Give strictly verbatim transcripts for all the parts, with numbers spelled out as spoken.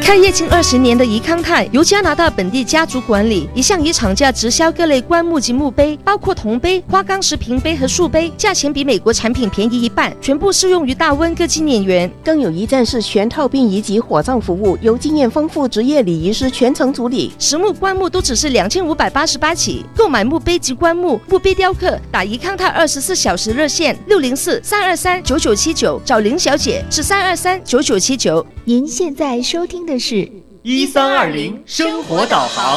开业近二十年的宜康泰由加拿大本地家族管理，一向以厂价直销各类棺木及墓碑，包括铜碑、花岗石瓶碑和树碑，价钱比美国产品便宜一半，全部适用于大温各纪念园。 更有一站式全套殡仪及火葬服务，由经验丰富职业礼仪师全程处理。 实木棺木都只是两千五百八十八起，购买墓碑及棺木、墓碑雕刻，打宜康泰二十四小时热线六零四三二三九九七九，找林小姐是三二三九九七九。 您现在收听的是一三二零生活导航。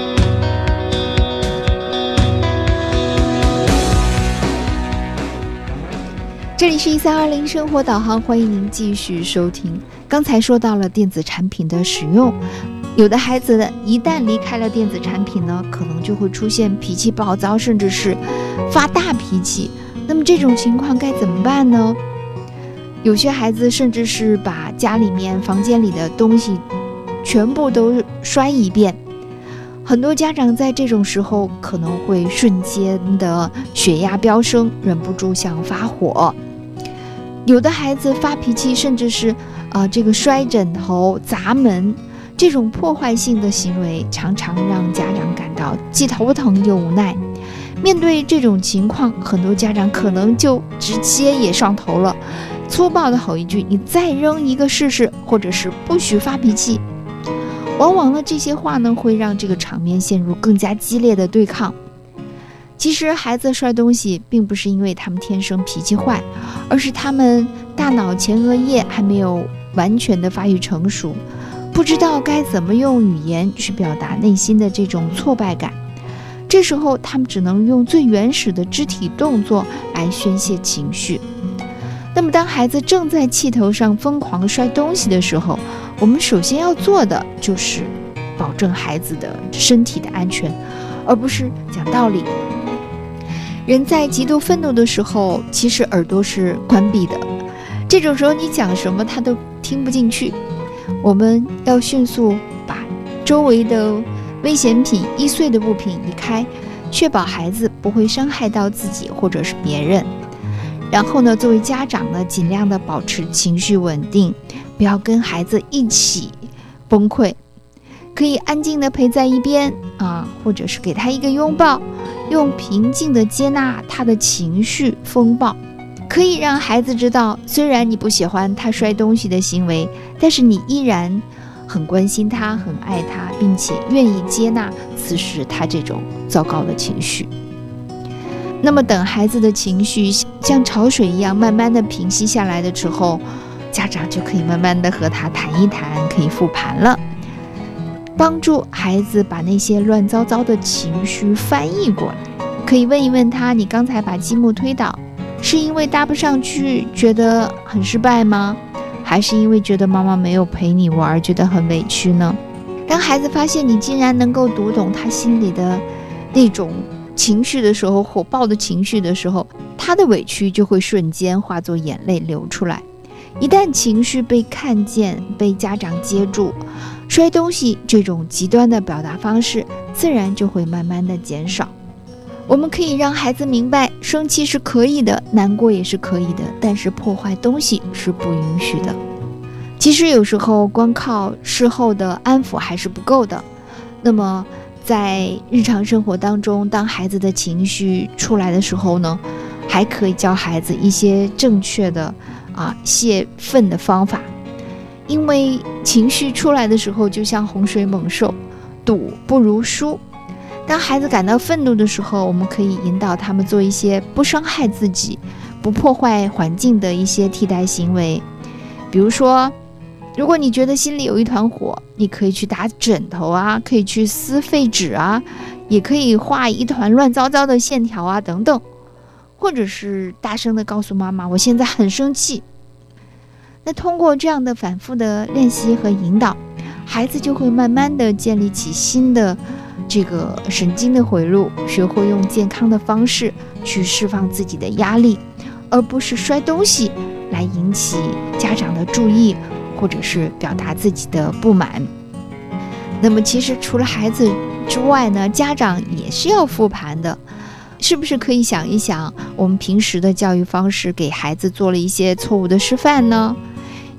这里是一三二零生活导航，欢迎您继续收听。刚才说到了电子产品的使用，有的孩子呢，一旦离开了电子产品呢，可能就会出现脾气暴躁，甚至是发大脾气。那么这种情况该怎么办呢？有些孩子甚至是把家里面房间里的东西全部都摔一遍。很多家长在这种时候可能会瞬间的血压飙升，忍不住想发火。有的孩子发脾气，甚至是呃这个摔枕头、砸门，这种破坏性的行为常常让家长感到既头疼又无奈。面对这种情况，很多家长可能就直接也上头了，粗暴的吼一句：“你再扔一个试试”，或者是“不许发脾气”。往往呢，这些话呢会让这个场面陷入更加激烈的对抗。其实孩子摔东西并不是因为他们天生脾气坏，而是他们大脑前额叶还没有完全的发育成熟，不知道该怎么用语言去表达内心的这种挫败感。这时候他们只能用最原始的肢体动作来宣泄情绪。那么当孩子正在气头上疯狂摔东西的时候，我们首先要做的就是保证孩子的身体的安全，而不是讲道理。人在极度愤怒的时候，其实耳朵是关闭的，这种时候你讲什么他都听不进去。我们要迅速把周围的危险品、易碎的物品移开，确保孩子不会伤害到自己或者是别人。然后呢，作为家长呢，尽量的保持情绪稳定，不要跟孩子一起崩溃，可以安静的陪在一边啊，或者是给他一个拥抱，用平静的接纳他的情绪风暴。可以让孩子知道，虽然你不喜欢他摔东西的行为，但是你依然很关心他，很爱他，并且愿意接纳此时他这种糟糕的情绪。那么等孩子的情绪像潮水一样慢慢的平息下来的时候，家长就可以慢慢的和他谈一谈，可以复盘了，帮助孩子把那些乱糟糟的情绪翻译过来。可以问一问他，你刚才把积木推倒，是因为搭不上去觉得很失败吗？还是因为觉得妈妈没有陪你玩觉得很委屈呢？当孩子发现你竟然能够读懂他心里的那种情绪的时候，火爆的情绪的时候，他的委屈就会瞬间化作眼泪流出来。一旦情绪被看见，被家长接住，摔东西这种极端的表达方式自然就会慢慢的减少。我们可以让孩子明白，生气是可以的，难过也是可以的，但是破坏东西是不允许的。其实有时候光靠事后的安抚还是不够的。那么在日常生活当中，当孩子的情绪出来的时候呢，还可以教孩子一些正确的啊泄愤的方法。因为情绪出来的时候就像洪水猛兽，赌不如输。当孩子感到愤怒的时候，我们可以引导他们做一些不伤害自己、不破坏环境的一些替代行为。比如说，如果你觉得心里有一团火，你可以去打枕头啊，可以去撕废纸啊，也可以画一团乱糟糟的线条啊等等，或者是大声的告诉妈妈，我现在很生气。那通过这样的反复的练习和引导，孩子就会慢慢的建立起新的这个神经的回路，学会用健康的方式去释放自己的压力，而不是摔东西来引起家长的注意，或者是表达自己的不满。那么其实除了孩子之外呢，家长也是要复盘的。是不是可以想一想，我们平时的教育方式给孩子做了一些错误的示范呢？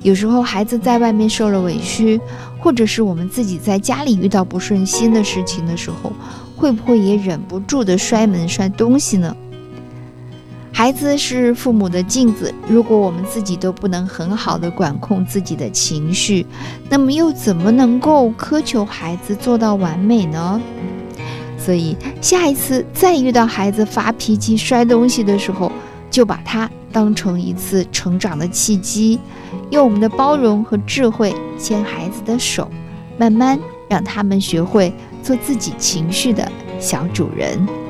有时候孩子在外面受了委屈，或者是我们自己在家里遇到不顺心的事情的时候，会不会也忍不住的摔门摔东西呢？孩子是父母的镜子，如果我们自己都不能很好的管控自己的情绪，那么又怎么能够苛求孩子做到完美呢？所以下一次再遇到孩子发脾气摔东西的时候，就把它当成一次成长的契机，用我们的包容和智慧牵孩子的手，慢慢让他们学会做自己情绪的小主人。